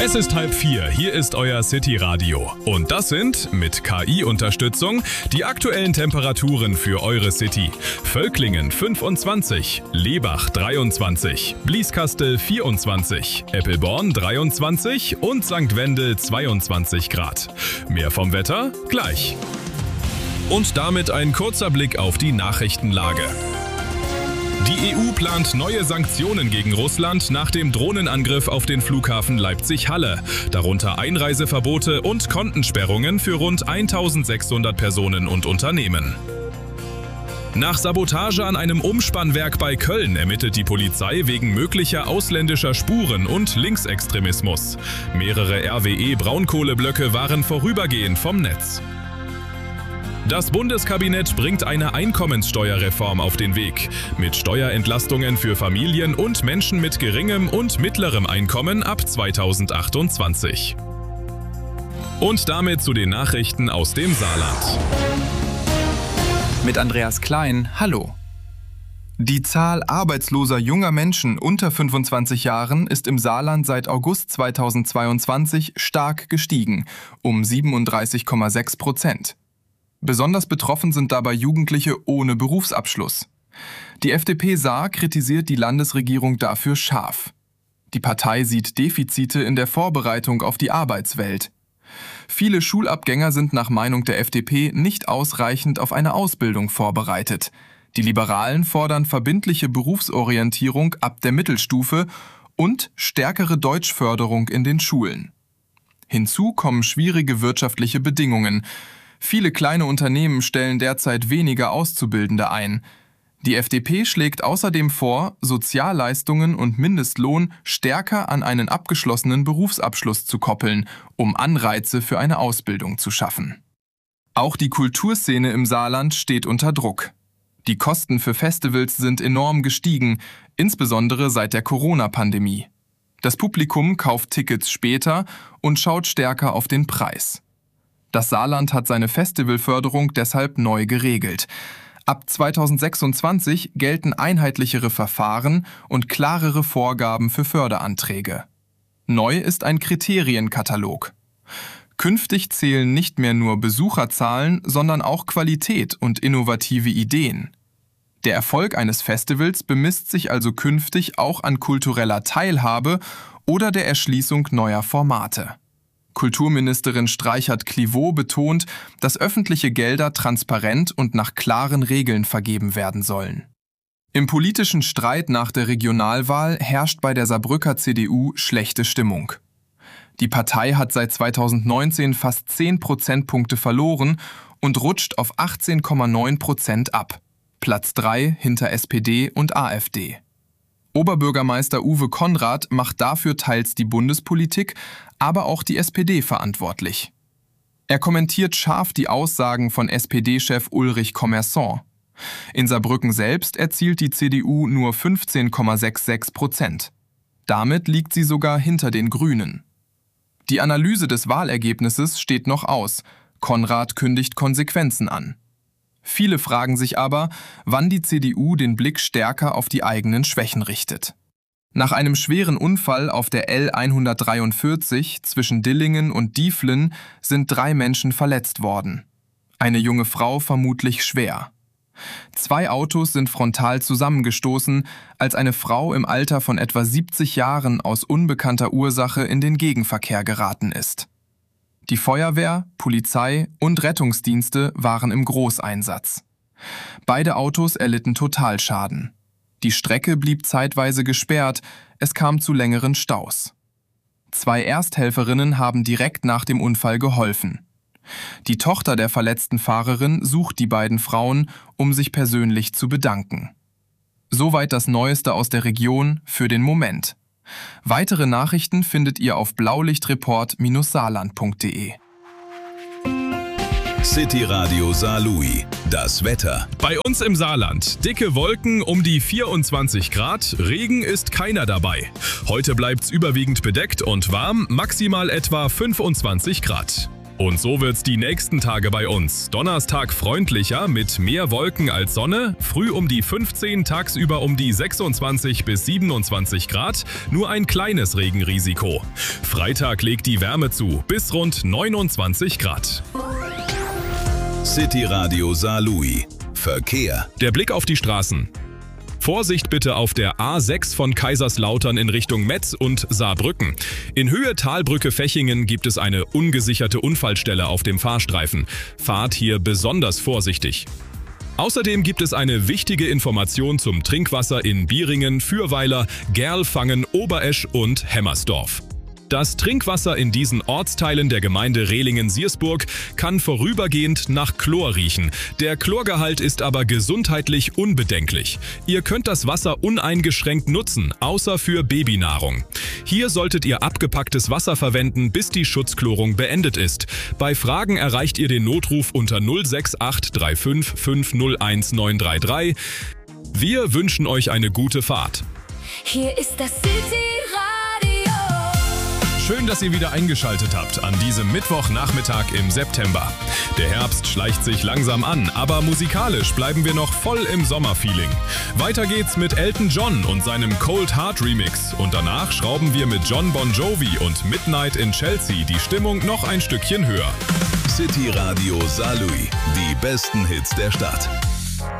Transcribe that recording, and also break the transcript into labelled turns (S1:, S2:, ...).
S1: Es ist 3:30, hier ist euer City Radio. Und das sind, mit KI-Unterstützung, die aktuellen Temperaturen für eure City. Völklingen 25, Lebach 23, Blieskastel 24, Eppelborn 23 und St. Wendel 22 Grad. Mehr vom Wetter gleich. Und damit ein kurzer Blick auf die Nachrichtenlage. Die EU plant neue Sanktionen gegen Russland nach dem Drohnenangriff auf den Flughafen Leipzig-Halle, darunter Einreiseverbote und Kontensperrungen für rund 1600 Personen und Unternehmen. Nach Sabotage an einem Umspannwerk bei Köln ermittelt die Polizei wegen möglicher ausländischer Spuren und Linksextremismus. Mehrere RWE-Braunkohleblöcke waren vorübergehend vom Netz. Das Bundeskabinett bringt eine Einkommenssteuerreform auf den Weg, mit Steuerentlastungen für Familien und Menschen mit geringem und mittlerem Einkommen ab 2028. Und damit zu den Nachrichten aus dem Saarland.
S2: Mit Andreas Klein, hallo. Die Zahl arbeitsloser junger Menschen unter 25 Jahren ist im Saarland seit August 2022 stark gestiegen, um 37,6%. Besonders betroffen sind dabei Jugendliche ohne Berufsabschluss. Die FDP Saar kritisiert die Landesregierung dafür scharf. Die Partei sieht Defizite in der Vorbereitung auf die Arbeitswelt. Viele Schulabgänger sind nach Meinung der FDP nicht ausreichend auf eine Ausbildung vorbereitet. Die Liberalen fordern verbindliche Berufsorientierung ab der Mittelstufe und stärkere Deutschförderung in den Schulen. Hinzu kommen schwierige wirtschaftliche Bedingungen. Viele kleine Unternehmen stellen derzeit weniger Auszubildende ein. Die FDP schlägt außerdem vor, Sozialleistungen und Mindestlohn stärker an einen abgeschlossenen Berufsabschluss zu koppeln, um Anreize für eine Ausbildung zu schaffen. Auch die Kulturszene im Saarland steht unter Druck. Die Kosten für Festivals sind enorm gestiegen, insbesondere seit der Corona-Pandemie. Das Publikum kauft Tickets später und schaut stärker auf den Preis. Das Saarland hat seine Festivalförderung deshalb neu geregelt. Ab 2026 gelten einheitlichere Verfahren und klarere Vorgaben für Förderanträge. Neu ist ein Kriterienkatalog. Künftig zählen nicht mehr nur Besucherzahlen, sondern auch Qualität und innovative Ideen. Der Erfolg eines Festivals bemisst sich also künftig auch an kultureller Teilhabe oder der Erschließung neuer Formate. Kulturministerin Streichert-Clivaux betont, dass öffentliche Gelder transparent und nach klaren Regeln vergeben werden sollen. Im politischen Streit nach der Regionalwahl herrscht bei der Saarbrücker CDU schlechte Stimmung. Die Partei hat seit 2019 fast 10 Prozentpunkte verloren und rutscht auf 18,9% ab. Platz 3 hinter SPD und AfD. Oberbürgermeister Uwe Konrad macht dafür teils die Bundespolitik, aber auch die SPD verantwortlich. Er kommentiert scharf die Aussagen von SPD-Chef Ulrich Commerçon. In Saarbrücken selbst erzielt die CDU nur 15,66%. Damit liegt sie sogar hinter den Grünen. Die Analyse des Wahlergebnisses steht noch aus. Konrad kündigt Konsequenzen an. Viele fragen sich aber, wann die CDU den Blick stärker auf die eigenen Schwächen richtet. Nach einem schweren Unfall auf der L143 zwischen Dillingen und Dieflen sind 3 Menschen verletzt worden. Eine junge Frau vermutlich schwer. 2 Autos sind frontal zusammengestoßen, als eine Frau im Alter von etwa 70 Jahren aus unbekannter Ursache in den Gegenverkehr geraten ist. Die Feuerwehr, Polizei und Rettungsdienste waren im Großeinsatz. Beide Autos erlitten Totalschaden. Die Strecke blieb zeitweise gesperrt, es kam zu längeren Staus. 2 Ersthelferinnen haben direkt nach dem Unfall geholfen. Die Tochter der verletzten Fahrerin sucht die beiden Frauen, um sich persönlich zu bedanken. Soweit das Neueste aus der Region für den Moment. Weitere Nachrichten findet ihr auf blaulichtreport-saarland.de.
S1: City Radio Saarlouis. Das Wetter. Bei uns im Saarland. Dicke Wolken um die 24 Grad. Regen ist keiner dabei. Heute bleibt's überwiegend bedeckt und warm, maximal etwa 25 Grad. Und so wird's die nächsten Tage bei uns. Donnerstag freundlicher mit mehr Wolken als Sonne, früh um die 15, tagsüber um die 26 bis 27 Grad, nur ein kleines Regenrisiko. Freitag legt die Wärme zu, bis rund 29 Grad.
S3: City Radio Saarlouis. Verkehr.
S1: Der Blick auf die Straßen. Vorsicht bitte auf der A6 von Kaiserslautern in Richtung Metz und Saarbrücken. In Höhe Talbrücke Fechingen gibt es eine ungesicherte Unfallstelle auf dem Fahrstreifen. Fahrt hier besonders vorsichtig. Außerdem gibt es eine wichtige Information zum Trinkwasser in Bieringen, Fürweiler, Gerlfangen, Oberesch und Hemmersdorf. Das Trinkwasser in diesen Ortsteilen der Gemeinde Rehlingen-Siersburg kann vorübergehend nach Chlor riechen. Der Chlorgehalt ist aber gesundheitlich unbedenklich. Ihr könnt das Wasser uneingeschränkt nutzen, außer für Babynahrung. Hier solltet ihr abgepacktes Wasser verwenden, bis die Schutzchlorung beendet ist. Bei Fragen erreicht ihr den Notruf unter 068 35 501 933. Wir wünschen euch eine gute Fahrt.
S4: Hier ist das City Radio.
S1: Schön, dass ihr wieder eingeschaltet habt an diesem Mittwochnachmittag im September. Der Herbst schleicht sich langsam an, aber musikalisch bleiben wir noch voll im Sommerfeeling. Weiter geht's mit Elton John und seinem Cold Heart Remix und danach schrauben wir mit John Bon Jovi und Midnight in Chelsea die Stimmung noch ein Stückchen höher.
S3: City Radio Saarlouis. Die besten Hits der Stadt.